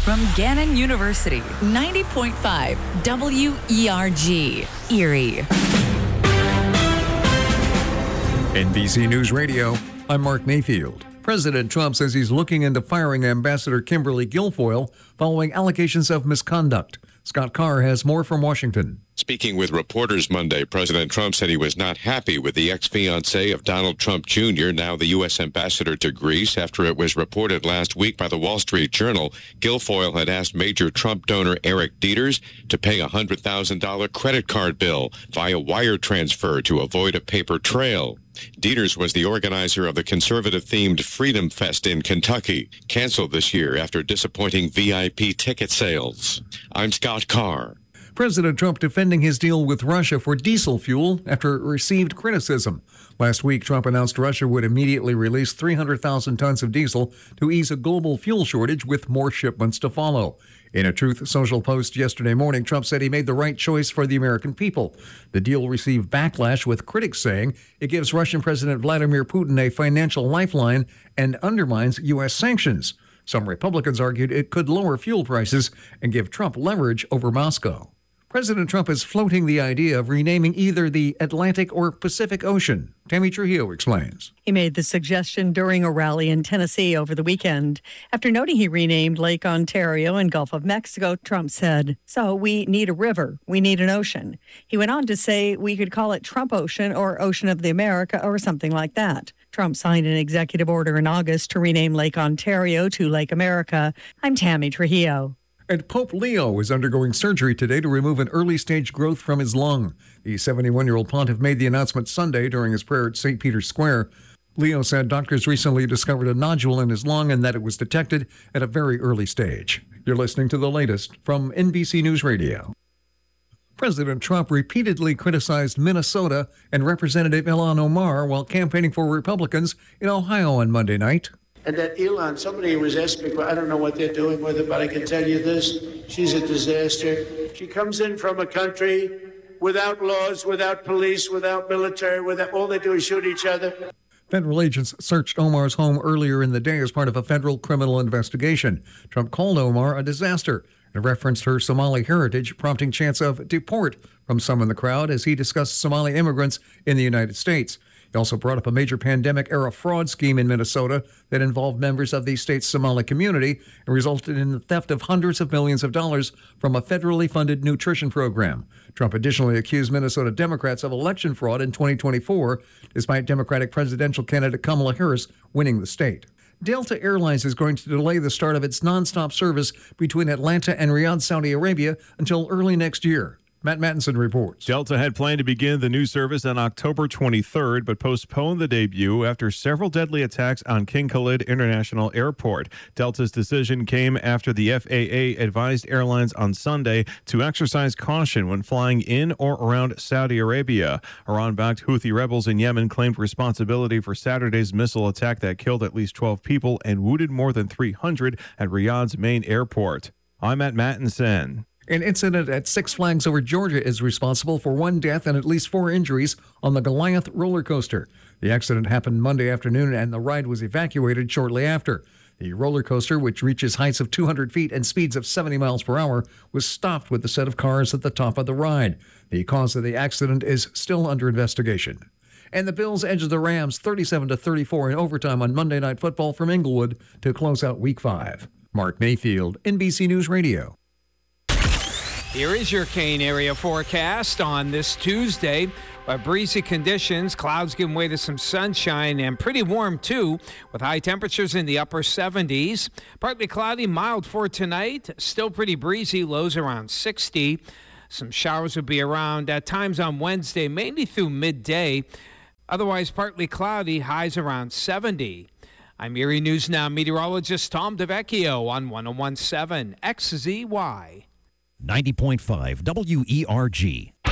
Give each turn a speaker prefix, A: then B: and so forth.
A: From Gannon University, 90.5 WERG, Erie.
B: NBC News Radio, I'm Mark Mayfield. President Trump says he's looking into firing Ambassador Kimberly Guilfoyle following allegations of misconduct. Scott Carr has more from Washington.
C: Speaking with reporters Monday, President Trump said he was not happy with the ex-fiancée of Donald Trump Jr., now the U.S. ambassador to Greece, after it was reported last week by the Wall Street Journal Guilfoyle had asked major Trump donor Eric Dieters to pay a $100,000 credit card bill via wire transfer to avoid a paper trail. Dieters was the organizer of the conservative-themed Freedom Fest in Kentucky, canceled this year after disappointing VIP ticket sales. I'm Scott Carr.
B: President Trump defending his deal with Russia for diesel fuel after it received criticism. Last week, Trump announced Russia would immediately release 300,000 tons of diesel to ease a global fuel shortage, with more shipments to follow. In a Truth Social post yesterday morning, Trump said he made the right choice for the American people. The deal received backlash, with critics saying it gives Russian President Vladimir Putin a financial lifeline and undermines U.S. sanctions. Some Republicans argued it could lower fuel prices and give Trump leverage over Moscow. President Trump is floating the idea of renaming either the Atlantic or Pacific Ocean. Tammy Trujillo explains.
D: He made the suggestion during a rally in Tennessee over the weekend. After noting he renamed Lake Ontario and Gulf of Mexico, Trump said, "So we need a river. We need an ocean." He went on to say we could call it Trump Ocean or Ocean of the America or something like that. Trump signed an executive order in August to rename Lake Ontario to Lake America. I'm Tammy Trujillo.
B: And Pope Leo is undergoing surgery today to remove an early-stage growth from his lung. The 71-year-old pontiff made the announcement Sunday during his prayer at St. Peter's Square. Leo said doctors recently discovered a nodule in his lung and that it was detected at a very early stage. You're listening to the latest from NBC News Radio. President Trump repeatedly criticized Minnesota and Representative Ilhan Omar while campaigning for Republicans in Ohio on Monday night.
E: And that Ilhan, somebody was asking me, I don't know what they're doing with her, but I can tell you this, she's a disaster. She comes in from a country without laws, without police, without military, all they do is shoot each other.
B: Federal agents searched Omar's home earlier in the day as part of a federal criminal investigation. Trump called Omar a disaster and referenced her Somali heritage, prompting chants of deport from some in the crowd as he discussed Somali immigrants in the United States. He also brought up a major pandemic-era fraud scheme in Minnesota that involved members of the state's Somali community and resulted in the theft of hundreds of millions of dollars from a federally funded nutrition program. Trump additionally accused Minnesota Democrats of election fraud in 2024, despite Democratic presidential candidate Kamala Harris winning the state. Delta Airlines is going to delay the start of its nonstop service between Atlanta and Riyadh, Saudi Arabia, until early next year. Matt Mattinson reports.
F: Delta had planned to begin the new service on October 23rd, but postponed the debut after several deadly attacks on King Khalid International Airport. Delta's decision came after the FAA advised airlines on Sunday to exercise caution when flying in or around Saudi Arabia. Iran-backed Houthi rebels in Yemen claimed responsibility for Saturday's missile attack that killed at least 12 people and wounded more than 300 at Riyadh's main airport. I'm Matt Mattinson.
B: An incident at Six Flags Over Georgia is responsible for one death and at least 4 injuries on the Goliath roller coaster. The accident happened Monday afternoon and the ride was evacuated shortly after. The roller coaster, which reaches heights of 200 feet and speeds of 70 miles per hour, was stopped with a set of cars at the top of the ride. The cause of the accident is still under investigation. And the Bills edged the Rams 37-34 in overtime on Monday Night Football from Inglewood to close out Week 5. Mark Mayfield, NBC News Radio.
G: Here is your Kane area forecast on this Tuesday. Breezy conditions, clouds giving way to some sunshine and pretty warm too, with high temperatures in the upper 70s. Partly cloudy, mild for tonight. Still pretty breezy, lows around 60. Some showers will be around at times on Wednesday, mainly through midday. Otherwise partly cloudy, highs around 70. I'm Erie News Now meteorologist Tom DeVecchio on 101.7 XZY.
H: 90.5 WERG.